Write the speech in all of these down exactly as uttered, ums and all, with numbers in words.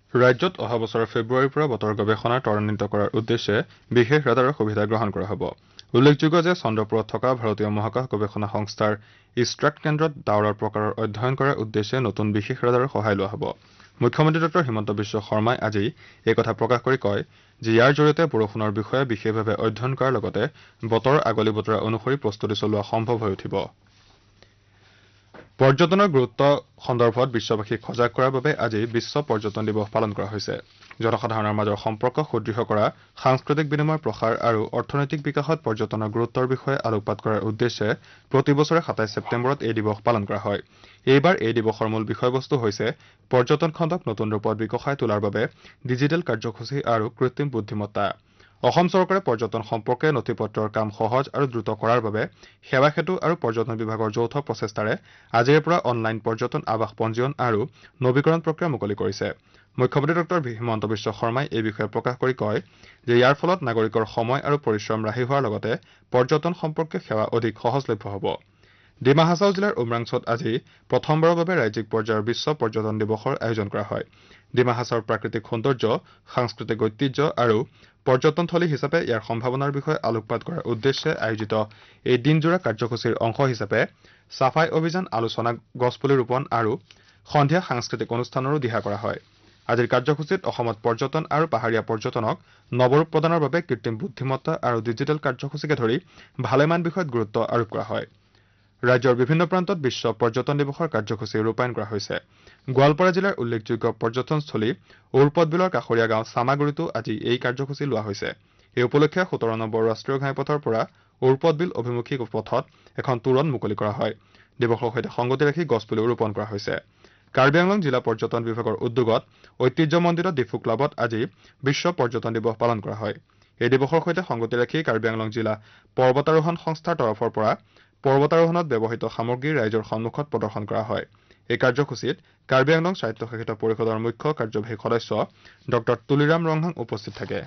ৰাজ্যত অহা বছৰৰ ফেব্ৰুৱাৰীৰ পৰা বতৰ গৱেষণা ত্বৰান্বিত কৰাৰ উদ্দেশ্যে বিশেষ ৰাডাৰৰ সুবিধা গ্ৰহণ কৰা হ'ব। উল্লেখযোগ্য যে চন্দ্ৰপুৰত থকা ভাৰতীয় মহাকাশ গৱেষণা সংস্থাৰ ইষ্ট্ৰাক্ট কেন্দ্ৰত ডাৱৰৰ প্ৰকাৰৰ অধ্যয়ন কৰাৰ উদ্দেশ্যে নতুন বিশেষ ৰাডাৰৰ সহায় লোৱা হ'ব। মুখ্যমন্ত্ৰী ডক্টৰ হিমন্ত বিশ্ব শৰ্মাই আজি এই কথা প্ৰকাশ কৰি কয় যে ইয়াৰ জৰিয়তে বৰষুণৰ বিষয়ে বিশেষভাৱে অধ্যয়ন কৰাৰ লগতে বতৰৰ আগলি বতৰা অনুসৰি প্ৰস্তুতি চলোৱা সম্ভৱ হৈ উঠিব। পৰ্যটনৰ গুৰুত্ব সন্দৰ্ভত বিশ্ববাসীক সজাগ কৰাৰ বাবে আজি বিশ্ব পৰ্যটন দিৱস পালন কৰা হৈছে। জনসাধাৰণৰ মাজৰ সম্পৰ্ক সুদৃঢ় কৰা, সাংস্কৃতিক বিনিময় প্ৰসাৰ আৰু অৰ্থনৈতিক বিকাশত পৰ্যটনৰ গুৰুত্বৰ বিষয়ে আলোকপাত কৰাৰ উদ্দেশ্যে প্ৰতি বছৰে সাতাইছ ছেপ্টেম্বৰত এই দিৱস পালন কৰা হয়। এইবাৰ এই দিৱসৰ মূল বিষয়বস্তু হৈছে পৰ্যটন খণ্ডক নতুন ৰূপত বিকশাই তোলাৰ বাবে ডিজিটেল কাৰ্যসূচী আৰু কৃত্ৰিম বুদ্ধিমত্তা। অসম চৰকাৰে পৰ্যটন সম্পৰ্কে নথি পত্ৰৰ কাম সহজ আৰু দ্ৰুত কৰাৰ বাবে সেৱা সেতু আৰু পৰ্যটন বিভাগৰ যৌথ প্ৰচেষ্টাৰে আজিৰে পৰা অনলাইন পৰ্যটন আৱাস পঞ্জীয়ন আৰু নৱীকৰণ প্ৰক্ৰিয়া মুকলি কৰিছে। মুখ্যমন্ত্ৰী ডক্টৰ হিমন্ত বিশ্ব শৰ্মাই এই বিষয়ে প্ৰকাশ কৰি কয় যে ইয়াৰ ফলত নাগৰিকৰ সময় আৰু পৰিশ্ৰম ৰাহি হোৱাৰ লগতে পৰ্যটন সম্পৰ্কীয় সেৱা অধিক সহজলভ্য হ'ব। ডিমা হাছাও জিলাৰ উমৰাংচত আজি প্ৰথমবাৰৰ বাবে ৰাজ্যিক পৰ্যায়ৰ বিশ্ব পৰ্যটন দিৱসৰ আয়োজন কৰা হয়। ডিমা হাছাওৰ প্ৰাকৃতিক সৌন্দৰ্য, সাংস্কৃতিক ঐতিহ্য আৰু পৰ্যটনথলী হিচাপে ইয়াৰ সম্ভাৱনাৰ বিষয়ে আলোকপাত কৰাৰ উদ্দেশ্যে আয়োজিত এই দিনজোৰা কাৰ্যসূচীৰ অংশ হিচাপে চাফাই অভিযান, আলোচনা, গছপুলি ৰোপণ আৰু সন্ধিয়া সাংস্কৃতিক অনুষ্ঠানৰো দিহা কৰা হয়। আজিৰ কাৰ্যসূচীত অসমত পৰ্যটন আৰু পাহাৰীয়া পৰ্যটনক নৱৰূপ প্ৰদানৰ বাবে কৃত্ৰিম বুদ্ধিমত্তা আৰু ডিজিটেল কাৰ্যসূচীকে ধৰি ভালেমান বিষয়ত গুৰুত্ব আৰোপ কৰা হয়। ৰাজ্যৰ বিভিন্ন প্ৰান্তত বিশ্ব পৰ্যটন দিৱসৰ কাৰ্যসূচী ৰূপায়ণ কৰা হৈছে। গোৱালপাৰা জিলাৰ উল্লেখযোগ্য পৰ্যটনস্থলী উৰপদ বিলৰ কাষৰীয়া গাঁও চামাগুৰিতো আজি এই কাৰ্যসূচী লোৱা হৈছে। এই উপলক্ষে সোতৰ নম্বৰ ৰাষ্ট্ৰীয় ঘাইপথৰ পৰা উৰপদ বিল অভিমুখী পথত এখন তোৰণ মুকলি কৰা হয়। দিৱসৰ সৈতে সংগতি ৰাখি গছপুলি ৰোপণ কৰা হৈছে। কাৰ্বি আংলং জিলা পৰ্যটন বিভাগৰ উদ্যোগত ঐতিহ্যমণ্ডিত ডিফু ক্লাবত আজি বিশ্ব পৰ্যটন দিৱস পালন কৰা হয়। এই দিৱসৰ সৈতে সংগতি ৰাখি কাৰ্বি আংলং জিলা পৰ্বতাৰোহণ সংস্থাৰ তৰফৰ পৰা পৰ্বতাৰোহণত ব্যৱহৃত সামগ্ৰী ৰাইজৰ সন্মুখত প্ৰদৰ্শন কৰা হয়। এই কাৰ্যসূচীত কাৰ্বি আংলং স্বায়ত্তশাসিত পৰিষদৰ মুখ্য কাৰ্যবাহী সদস্য ডক্টৰ তুলিৰাম ৰংহাং উপস্থিত থাকে।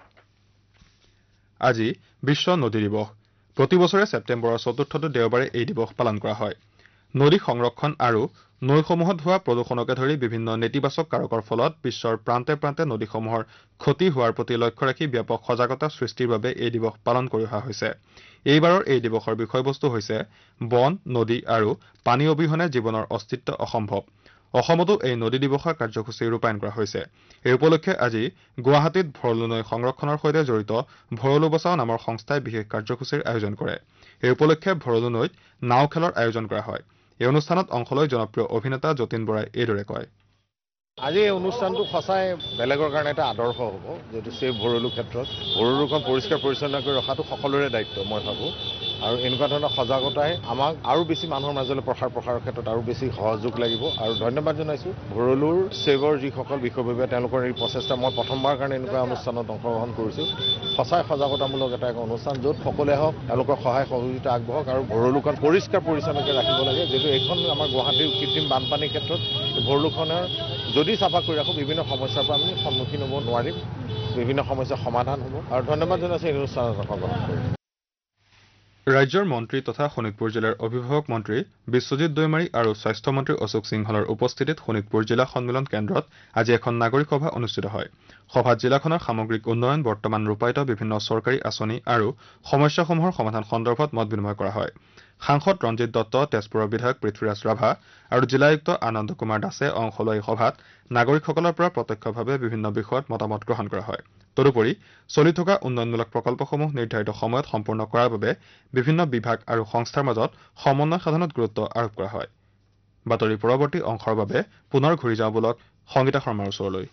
আজি বিশ্ব নদী দিৱস। প্ৰতি বছৰে ছেপ্টেম্বৰৰ চতুৰ্থটো দেওবাৰে এই দিৱস পালন কৰা হয়। নদী সংৰক্ষণ আৰু নৈসমূহত হোৱা প্ৰদূষণকে ধৰি বিভিন্ন নেতিবাচক কাৰকৰ ফলত বিশ্বৰ প্ৰান্তে প্ৰান্তে নদীসমূহৰ ক্ষতি হোৱাৰ প্ৰতি লক্ষ্য ৰাখি ব্যাপক সজাগতা সৃষ্টিৰ বাবে এই দিৱস পালন কৰি অহা হৈছে। এইবাৰৰ এই দিৱসৰ বিষয়বস্তু হৈছে বন, নদী আৰু পানী অবিহনে জীৱনৰ অস্তিত্ব অসম্ভৱ। অসমতো এই নদী দিৱসৰ কাৰ্যসূচী ৰূপায়ণ কৰা হৈছে। এই উপলক্ষে আজি গুৱাহাটীত ভৰলু নৈ সংৰক্ষণৰ সৈতে জড়িত ভৰলু বচাও নামৰ সংস্থাই বিশেষ কাৰ্যসূচীৰ আয়োজন কৰে। এই উপলক্ষে ভৰলু নৈত নাও খেলৰ আয়োজন কৰা হয়। এই অনুষ্ঠানত অংশ লৈ জনপ্ৰিয় অভিনেতা যতীন বৰাই এইদৰে কয়। আজি এই অনুষ্ঠানটো সঁচাই বেলেগৰ কাৰণে এটা আদৰ্শ হ'ব, যিহেতু সেই ভৰলু ক্ষেত্ৰত ভৰলুখন পৰিষ্কাৰ পৰিচ্ছন্ন কৰি ৰখাটো সকলোৰে দায়িত্ব মই ভাবোঁ। আৰু এনেকুৱা ধৰণৰ সজাগতাই আমাক আৰু বেছি মানুহৰ মাজলৈ প্ৰসাৰ প্ৰসাৰৰ ক্ষেত্ৰত আৰু বেছি সহযোগ লাগিব। আৰু ধন্যবাদ জনাইছোঁ ভৰলুৰ ছেভৰ যিসকল বিষয়ববীয়া তেওঁলোকৰ এই প্ৰচেষ্টা। মই প্ৰথমবাৰ কাৰণে এনেকুৱা অনুষ্ঠানত অংশগ্ৰহণ কৰিছোঁ। সঁচাই সজাগতামূলক এটা অনুষ্ঠান, য'ত সকলোৱে হওক তেওঁলোকৰ সহায় সহযোগিতা আগবঢ়াওক আৰু ভৰলুখন পৰিষ্কাৰ পৰিচ্ছন্নকৈ ৰাখিব লাগে। যিহেতু এইখন আমাৰ গুৱাহাটীৰ কৃত্ৰিম বানপানীৰ ক্ষেত্ৰত ভৰলুখনৰ যদি চাফা কৰি ৰাখোঁ বিভিন্ন সমস্যাৰ পৰা আমি সন্মুখীন হ'ব নোৱাৰিম, বিভিন্ন সমস্যাৰ সমাধান হ'ব। আৰু ধন্যবাদ জনাইছোঁ এই অনুষ্ঠানত অংশগ্ৰহণ কৰি। ৰাজ্যৰ মন্ত্ৰী তথা শোণিতপুৰ জিলাৰ অভিভাৱক মন্ত্ৰী বিশ্বজিৎ দৈমাৰী আৰু স্বাস্থ্যমন্ত্ৰী অশোক সিংহলৰ উপস্থিতিত শোণিতপুৰ জিলা সন্মিলন কেন্দ্ৰত আজি এখন নাগৰিক সভা অনুষ্ঠিত হয়। সভাত জিলাখনৰ সামগ্ৰিক উন্নয়ন, বৰ্তমান ৰূপায়িত বিভিন্ন চৰকাৰী আঁচনি আৰু সমস্যাসমূহৰ সমাধান সন্দৰ্ভত মত বিনিময় কৰা হয়। সাংসদ ৰঞ্জিত দত্ত, তেজপুৰৰ বিধায়ক পৃথ্বীৰাজ ৰাভা আৰু জিলায়ুক্ত আনন্দ কুমাৰ দাসে অংশ লোৱা এই সভাত নাগৰিকসকলৰ পৰা প্ৰত্যক্ষভাৱে বিভিন্ন বিষয়ত মতামত গ্ৰহণ কৰা হয়। তদুপৰি চলি থকা উন্নয়নমূলক প্ৰকল্পসমূহ নিৰ্ধাৰিত সময়ত সম্পূৰ্ণ কৰাৰ বাবে বিভিন্ন বিভাগ আৰু সংস্থাৰ মাজত সমন্বয় সাধনত গুৰুত্ব আৰোপ কৰা হয়। বাতৰিৰ পৰৱৰ্তী অংশৰ বাবে পুনৰ ঘূৰি যাওঁ বলক সংগীতা শৰ্মাৰ ওচৰলৈ।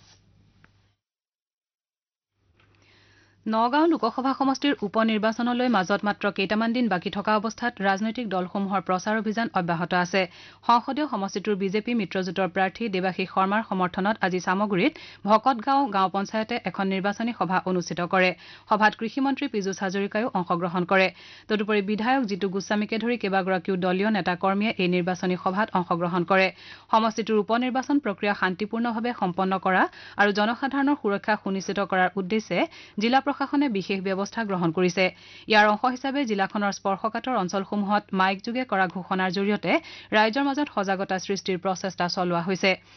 নগাঁও লোকসভা সমষ্টিৰ উপ নিৰ্বাচনলৈ মাজত মাত্ৰ কেইটামান দিন বাকী থকা অৱস্থাত ৰাজনৈতিক দলসমূহৰ প্ৰচাৰ অভিযান অব্যাহত আছে। সংসদীয় সমষ্টিটোৰ বিজেপি মিত্ৰজোঁটৰ প্ৰাৰ্থী দেৱাশীষ শৰ্মাৰ সমৰ্থনত আজি চামগুৰিত ভকতগাঁও গাঁও পঞ্চায়তে এখন নিৰ্বাচনী সভা অনুষ্ঠিত কৰে। সভাত কৃষিমন্ত্ৰী পীযুষ হাজৰিকায়ো অংশগ্ৰহণ কৰে। তদুপৰি বিধায়ক জিতু গোস্বামীকে ধৰি কেইবাগৰাকীও দলীয় নেতা কৰ্মীয়ে এই নিৰ্বাচনী সভাত অংশগ্ৰহণ কৰে। সমষ্টিটোৰ উপ নিৰ্বাচন প্ৰক্ৰিয়া শান্তিপূৰ্ণভাৱে সম্পন্ন কৰা আৰু জনসাধাৰণৰ সুৰক্ষা সুনিশ্চিত কৰাৰ উদ্দেশ্যে জিলা প্ৰশাসনে বিশেষ ব্যৱস্থা গ্ৰহণ কৰিছে। ইয়াৰ অংশ হিচাপে জিলাখনৰ স্পৰ্শকাতৰ অঞ্চলসমূহত মাইকযোগে কৰা ঘোষণাৰ জৰিয়তে ৰাইজৰ মাজত সজাগতা সৃষ্টিৰ প্ৰচেষ্টা চলোৱা হৈছে।